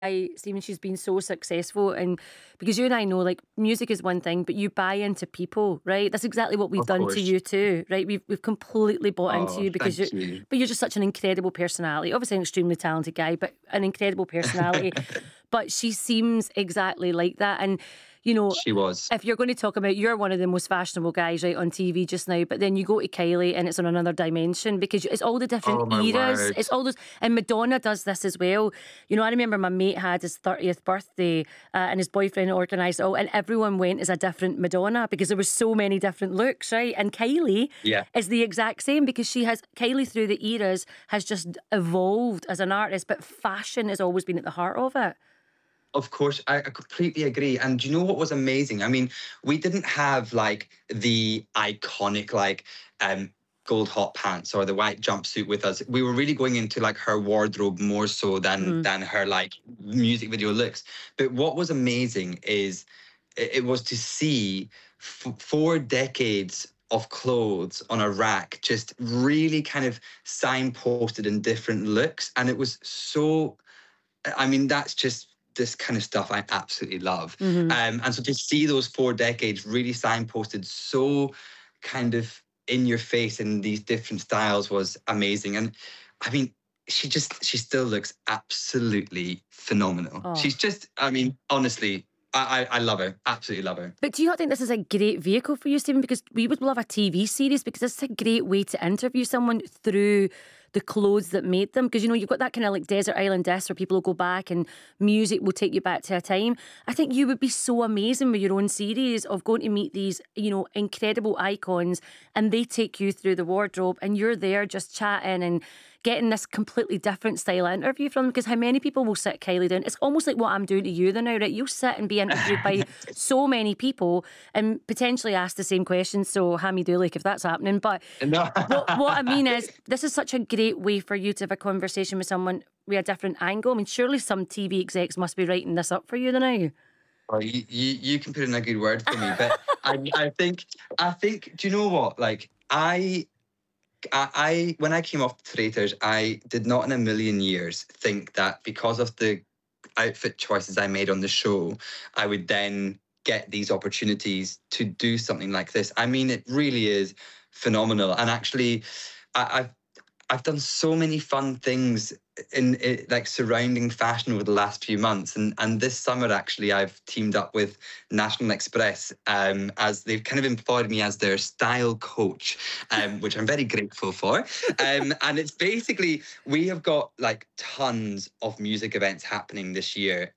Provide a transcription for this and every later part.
Stephen, she's been so successful, and because you and I know, like, music is one thing, but you buy into people, right? That's exactly what we've Of done to course. you too, right? We've completely bought into Oh, you because thank you. but you're just such an incredible personality. Obviously, an extremely talented guy, but an incredible personality. But she seems exactly like that, and you know. She was. If you're going to talk about, you're one of the most fashionable guys right on TV just now, but then you go to Kylie and it's on another dimension because it's all the different Oh my eras. word. It's all those, and Madonna does this as well. You know, I remember my mate had his 30th birthday and his boyfriend organised it all, and everyone went as a different Madonna because there were so many different looks, right? And Kylie Yeah. is the exact same because Kylie through the eras has just evolved as an artist, but fashion has always been at the heart of it. Of course, I completely agree. And do you know what was amazing? I mean, we didn't have like the iconic um gold hot pants or the white jumpsuit with us. We were really going into like her wardrobe more so Mhm. than her like music video looks. But what was amazing is it was to see 4 decades of clothes on a rack just really kind of signposted in different looks. And it was so, I mean, that's just this kind of stuff I absolutely love. Mhm. And so to see those 4 decades really signposted so kind of in your face in these different styles was amazing. And I mean, she still looks absolutely phenomenal. Oh. She's just, I mean, honestly, I love her. Absolutely love her. But do you not think this is a great vehicle for you, Stephen? Because we would love a TV series because this is a great way to interview someone through the clothes that made them. Because, you know, you've got that kind of like desert island disc where people will go back and music will take you back to a time. I think you would be so amazing with your own series of going to meet these, you know, incredible icons and they take you through the wardrobe and you're there just chatting and getting this completely different style of interview from them. Because how many people will sit Kylie down? It's almost like what I'm doing to you now, right? You'll sit and be interviewed by so many people and potentially ask the same questions. So, Hammy Dulik, if that's happening. But No. what I mean is, this is such a great way for you to have a conversation with someone with a different angle. I mean, surely some TV execs must be writing this up for you now. Well, you can put in a good word for me, but I think do you know what? Like I when I came off Traitors, I did not in a million years think that because of the outfit choices I made on the show, I would then get these opportunities to do something like this. I mean, it really is phenomenal. And actually, I've done so many fun things in like surrounding fashion over the last few months, and this summer actually I've teamed up with National Express as they've kind of employed me as their style coach, which I'm very grateful for. And it's basically we have got like tons of music events happening this year,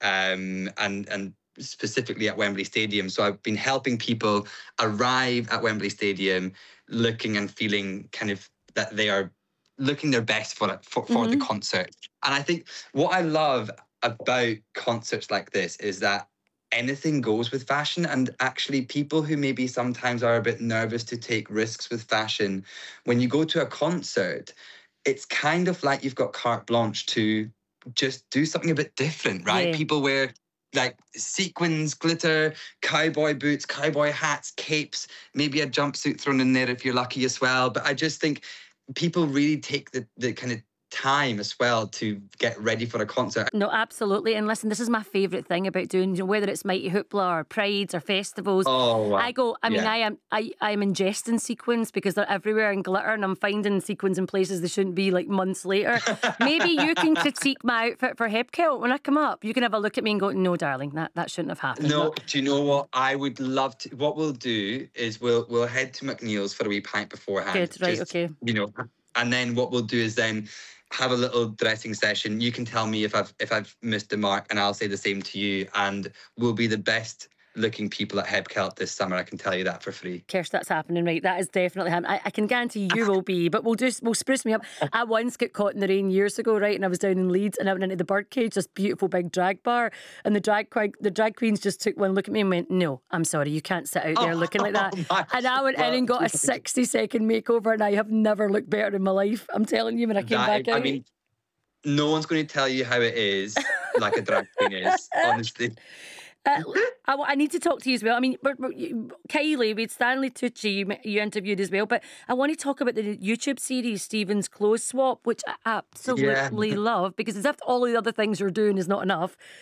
and specifically at Wembley Stadium. So I've been helping people arrive at Wembley Stadium looking and feeling kind of that they are looking their best for it for the Hmm. concert. And I think what I love about concerts like this is that anything goes with fashion, and actually people who maybe sometimes are a bit nervous to take risks with fashion, when you go to a concert, it's kind of like you've got carte blanche to just do something a bit different, right? Yeah. People wear like sequins, glitter, cowboy boots, cowboy hats, capes, maybe a jumpsuit thrown in there if you're lucky as well. But I just think people really take the kind of time as well to get ready for a concert. No, absolutely. And listen, this is my favourite thing about doing, you know, whether it's Mighty Hoopla or Prides or festivals. Oh, I wow. go, I mean, Yeah. I'm ingesting sequins because they're everywhere in glitter and I'm finding sequins in places they shouldn't be like months later. Maybe you can critique my outfit for Hepkilt when I come up. You can have a look at me and go, no, darling, that shouldn't have happened. No, do you know what? I would love to. What we'll do is we'll head to McNeil's for a wee pint beforehand. Good, right, Just, okay. you know, and then what we'll do is then have a little dressing session. You can tell me if I've missed the mark, and I'll say the same to you. And we'll be the best looking people at Hebkelt this summer. I can tell you that for free. Kirst, that's happening, right? That is definitely happening. I can guarantee you will be, but we'll spruce me up. I once got caught in the rain years ago, right? And I was down in Leeds and I went into the birdcage, this beautiful big drag bar, and the drag queens just took one look at me and went, "No, I'm sorry, you can't sit out there looking like that." My, And I went in well, and got a 60-second makeover, and I have never looked better in my life. I'm telling you, when I came back I out. mean, no one's going to tell you how it is like a drag queen is, honestly. Uh, I need to talk to you as well. I mean, Kylie, with Stanley Tucci, you interviewed as well, but I want to talk about the YouTube series, Stephen's Clothes Swap, which I Yeah. absolutely love, because as if all the other things you're doing is not enough,